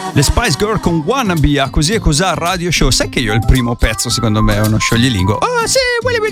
Le Spice Girl con Wannabe a Così e Cosà Radio Show. Sai che io il primo pezzo secondo me è uno scioglilingua. Oh sì,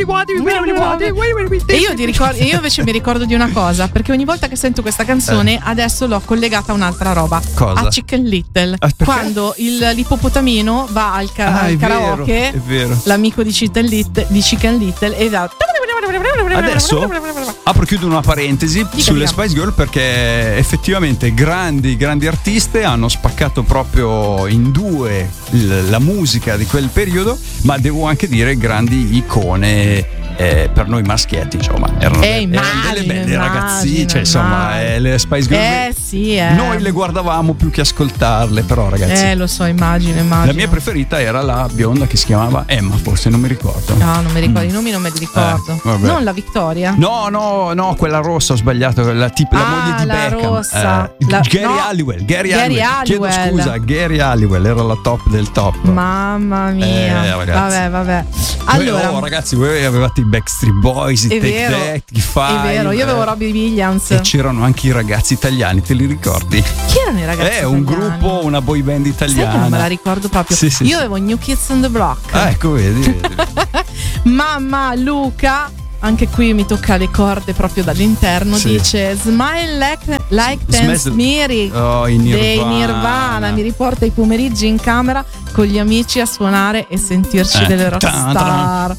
e io invece mi ricordo di una cosa, perché ogni volta che sento questa canzone adesso l'ho collegata a un'altra roba. Cosa? A Chicken Little. Quando l'ippopotamino va al karaoke, è vero. l'amico di Chicken Little e va. Adesso apro e chiudo una parentesi sulle Spice Girl, perché effettivamente grandi artiste hanno spaccato proprio in due la musica di quel periodo, ma devo anche dire grandi icone. Per noi maschietti, insomma, erano delle belle ragazzine, cioè, insomma, le Spice Girl. Noi le guardavamo più che ascoltarle, però, ragazzi. Lo so, immagino. La mia preferita era la bionda che si chiamava Emma, forse, non mi ricordo. No, non mi ricordo, i nomi non me li ricordo. Non la Victoria? No, quella rossa, ho sbagliato, la moglie di Beckham. Rossa. Gary Halliwell. Chiedo scusa, Gary Halliwell era la top del top. Mamma mia. Vabbè. Allora, ragazzi, voi avevate Backstreet Boys, i Take That, i Five. È vero, io avevo Robbie Williams. E c'erano anche i ragazzi italiani, te li ricordi? Chi erano i ragazzi italiani? Un gruppo, una boy band italiana. Sai che non me la ricordo proprio. Sì, io avevo New Kids on the Block. Ecco, vedi. Mamma Luca, anche qui mi tocca le corde proprio dall'interno. Dice Smile like Dance Miri dei Nirvana. Mi riporta i pomeriggi in camera con gli amici a suonare e sentirci delle rockstar.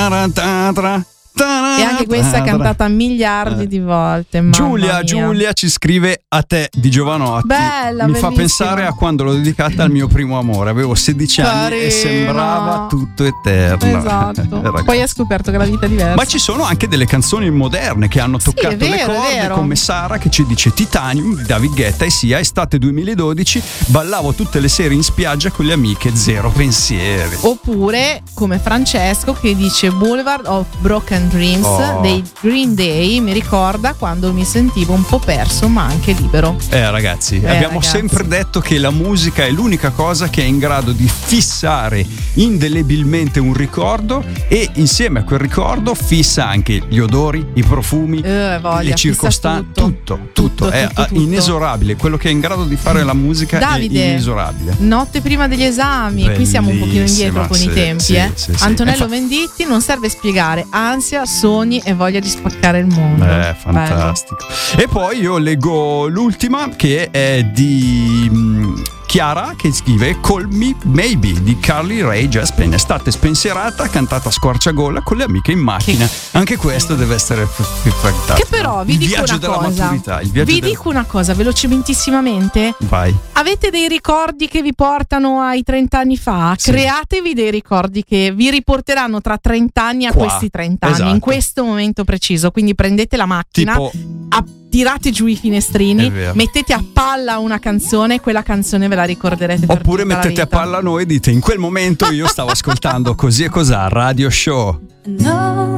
E anche questa è cantata miliardi di volte. Giulia ci scrive A te di Giovanotti. Bella, mi bellissima. fa pensare a quando l'ho dedicata al mio primo amore. Avevo 16 anni e sembrava tutto eterno. Esatto. Poi hai scoperto che la vita è diversa. Ma ci sono anche delle canzoni moderne che hanno toccato le corde, come Sara che ci dice Titanium di David Guetta. E sia estate 2012, ballavo tutte le sere in spiaggia con le amiche, zero pensieri. Oppure come Francesco che dice Boulevard of Broken Dreams dei Green Day. Mi ricorda quando mi sentivo un po' perso ma anche libero. Ragazzi, abbiamo sempre detto che la musica è l'unica cosa che è in grado di fissare indelebilmente un ricordo, e insieme a quel ricordo fissa anche gli odori, i profumi, le circostanze, tutto. È inesorabile. Quello che è in grado di fare la musica Davide, è inesorabile. Notte prima degli esami. Bellissima. Qui siamo un pochino indietro con i tempi. Sì. Antonello Venditti, non serve spiegare, ansia, sogni e voglia di spaccare il mondo. Fantastico. Bello. E poi io leggo l'ultima, che è di Chiara, che scrive Call Me Maybe di Carly Rae Jepsen. Estate spensierata, cantata a squarciagola con le amiche in macchina. Anche questo deve essere fantastico. Che però vi dico una cosa velocementissimamente. Vai. Avete dei ricordi che vi portano ai 30 anni fa? Sì. Createvi dei ricordi che vi riporteranno tra 30 anni a questi 30 anni, in questo momento preciso. Quindi prendete la macchina, tirate giù i finestrini, mettete a palla una canzone, quella canzone ve la ricorderete per oppure tutta mettete la vita. a palla noi e dite in quel momento io stavo ascoltando Così e Cosà Radio Show. No.